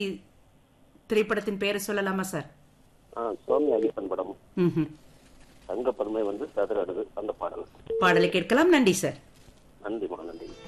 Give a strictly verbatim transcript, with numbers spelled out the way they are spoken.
திரைப்படத்தின் பெயரை சொல்லலாமா சார்? ஆ, சுவாமி ஐயப்பன் படம். ம்ஹும். தங்க பருமை வந்து சதுராடுது அந்த பாடல். பாடலை கேட்கலாம். நன்றி சார். நன்றிமா, நன்றி.